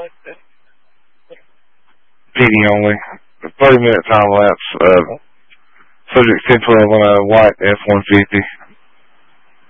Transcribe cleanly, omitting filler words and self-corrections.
PD only. 30-minute time lapse. Subject 1012 on a white F-150.